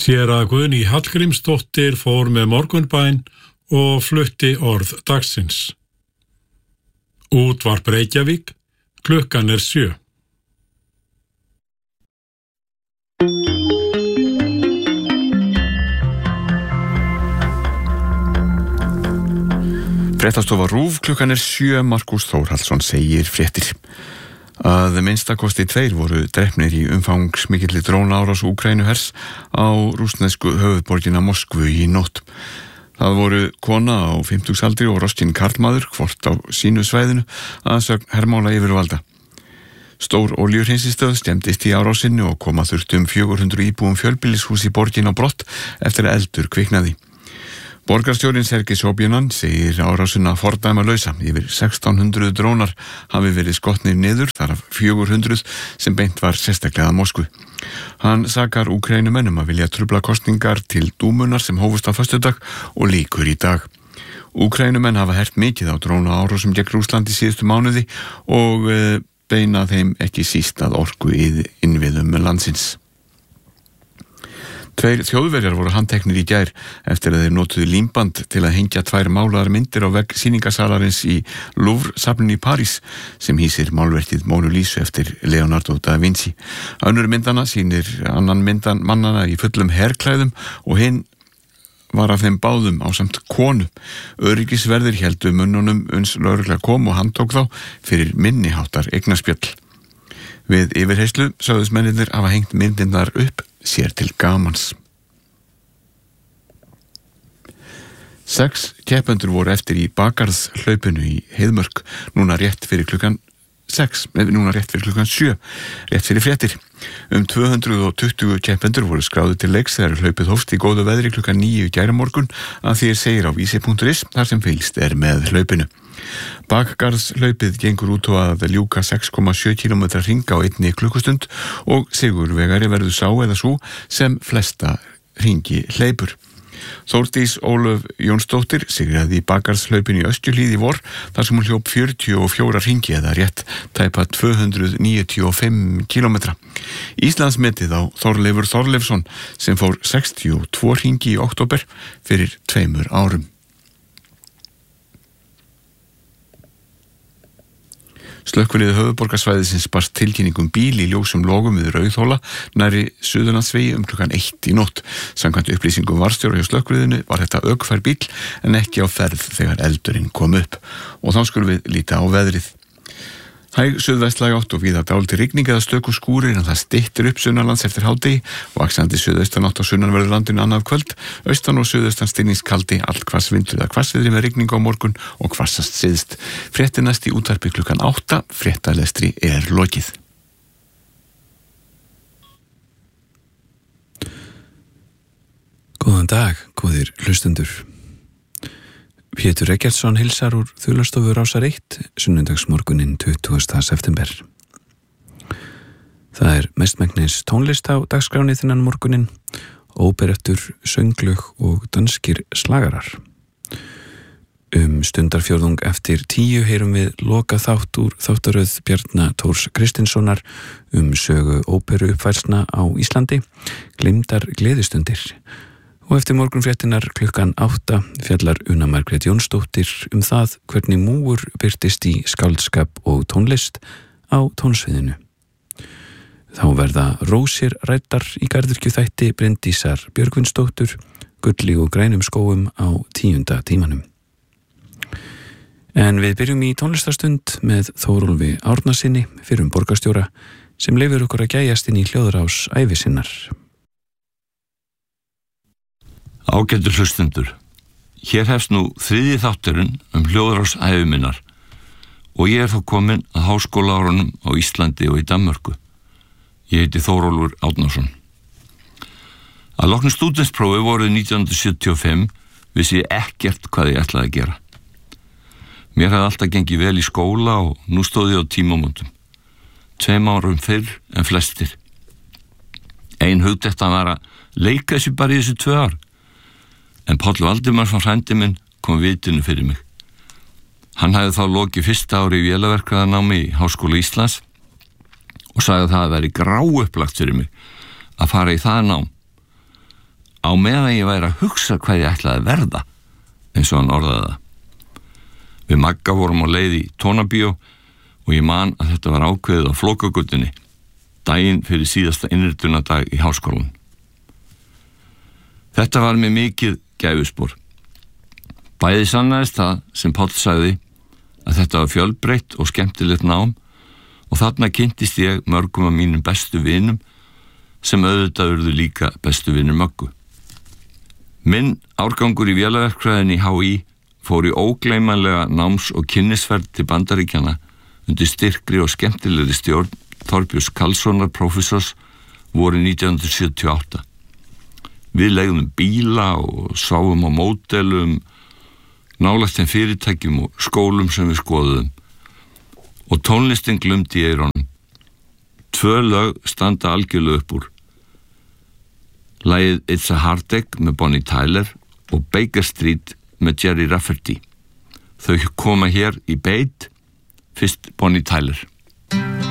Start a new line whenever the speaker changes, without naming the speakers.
Séra Guðný Hallgrímsdóttir fór með morgunbæn og flutti orð dagsins. Útvarp Reykjavík, klukkan 7.
Fréttastofa RÚV, klukkan 7, Markús Þórhallsson segir fréttir. Að minnstakosti 2 voru drepnir í umfangsmikilli drónaárás Úkraínuhers á rússnesku höfuðborgina Moskvu í nótt. Það voru kona á 50-aldri og roskin karlmaður, hvort á sínu svæðinu, að sögn hermála yfirvalda. Stór olíuhreinsistöð skemmdist í árásinni og koma þurfti 400 íbúum fjölbýlishús í borgin á brott eftir að eldur kviknaði. Borgarstjórinn Sergei Sobjanin segir árásina fordæmalausa. Yfir 1600 drónar hafi verið skotnir niður, þar af 400 sem beint var sérstaklega að Moskvu. Hann sakar Úkraínumennum að vilja trufla kosningar til dúmunar sem hófust á föstudag og lýkur í dag. Úkraínumenn hafa hert mikið á drónaárásum gegn Rússlandi síðustu mánuði og beina þeim ekki síst að orku innviðum landsins. 2 þjóðverjar voru handteknir í gær eftir að þeir notuðu límband til að hengja 2 málaðar myndir á vegg sýningarsalarins í Louvre safninu í París sem hýsir málverkið Monu Lísu eftir Leonardo da Vinci. Önnur myndana sýnir annan myndan mannana í fullum herklæðum og hinn var af þeim báðum ásamt konu. Öryggisverðir héldu munnunum uns lögregla kom og handtók þá fyrir minniháttar eignarspjöll. Við yfirheyslu sögðust mennirnir hafa hengt myndinnar upp sér til gamans. 6 keppendur voru eftir í Bakarðshlaupinu í Heiðmörk núna rétt fyrir klukkan 7, rétt fyrir fréttir. 220 keppendur voru skráðu til leiks þegar hlaupið hófst í góðu veðri klukkan 9 í gærmorgun að því segir á vísi.is þar sem fylgst með hlaupinu. Bakgarðshlaupið gengur út á að ljúka 6,7 km hring á 1 klukkustund og sigurvegari verður sá eða sú sem flesta hringi hleypur. Þórdís Ólöf Jónsdóttir sigraði í Bakarðshlaupinu í Öskjuhlíð í vor þar sem hún hljóp 44 hringi eða rétt tæpa 295 km. Íslandsmetið á Þorleifur Þorleifsson sem fór 62 hringi í október fyrir 2 árum. Slökkviliðið höfuðborgarsvæðisins barst tilkynningum bíl í ljósum logum við Rauðhóla nærri Suðurlandsvegi klukkan 1 í nótt. Samkvæmt upplýsingum varðstjóra hjá slökkviliðinu var þetta ökufær bíl en ekki á ferð þegar eldurinn kom upp. Og þá skulum við líta á veðrið. Hæg suðvestlæg átt og víða dálítil rigning eða stöku skúrir en það styttir upp sunnanlands eftir hádegi og vaxandi suðaustan átt á sunnanverðu landinu annað kvöld. Austan og suðaustan stinningskaldi, allhvassvindur eða hvassviðri með rigning á morgun og hvassast syðst. Fréttir næst í útvarpi klukkan 8, fréttalestri lokið.
Góðan dag, góðir hlustendur. Pétur Eggertsson hilsar úr Þulastofu Rásar 1, sunnudagsmorgunin 20. september. Það mestmegnis tónlist á dagskráni þennan morgunin, óperettur, sönglög og danskir slagarar. Stundarfjórðung eftir 10 heyrum við loka þátt úr þáttaröð Bjarna Thors Kristinssonar sögu óperu uppfærslna á Íslandi, Gleymdar gleðistundir. Og eftir morgunfréttinar klukkan 8 fjallar Una Margrét Jónsdóttir það hvernig múgur birtist í skáldskap og tónlist á tónsviðinu. Þá verða rósir ræddar í garðyrkjuþætti Bryndísar Björgvinsdóttur, Gulli og grænum skógum á 10. tímanum. En við byrjum í tónlistarstund með Þórólfi Árnasyni, fyrrum borgarstjóra, sem leyfir okkur að gæjast inn í hljóðrás ævi sinnar.
Ágætu hlustendur, hér hefst nú 3. þátturinn hljóðrás ævi minnar og ég þá komin að háskólaárunum á Íslandi og í Danmörku. Ég heiti Þórólfur Árnason. Að loknu stúdentsprófi vorið 1975 vissi ég ekkert hvað ég ætlaði að gera. Mér hafði alltaf gengið vel í skóla og nú stóð ég á tímamótum. 2 árum fyrr en flestir. Ein hugdettan var að leika þessu bara í þessu 2 ár. En Páll Valdimarsson frændi minn kom vitinu fyrir mig. Hann hafði þá lokið 1. ári í vélaverkfræðinámi í Háskóla Íslands og sagði að það væri gráupplagt fyrir mig að fara í það nám. á meðan ég væri að hugsa hvað ég ætlaði að verða, eins og hann orðaði það. Við Magga vorum á leið í Tónabíó og ég man að þetta var ákveðið á Flókagötunni, daginn fyrir síðasta innritunadag í háskólann. Þetta var mér mikið gæfuspor. Bæði sannaðist það sem Páll sagði að þetta var fjölbreytt og skemmtilegt nám og þarna kynntist ég mörgum af mínum bestu vinum sem auðvitað urðu líka bestu vinur Möggu. Minn árgangur í vélaverkfræðinni í HÍ fór í ógleymanlega náms- og kynnisferð til Bandaríkjanna undir styrkri og skemmtilegri stjórn Þorbjörns Karlssonar prófessors vorið 1978. Við leigðum bíla og sáum á módelum, nálægt þeim fyrirtækjum og skólum sem við skoðuðum og tónlistin glumdi í eyrunum. 2 lög standa algjörlega upp úr. Lagið It's a Heartache með Bonnie Tyler og Baker Street með Jerry Rafferty. Þau koma hér í beit, fyrst Bonnie Tyler.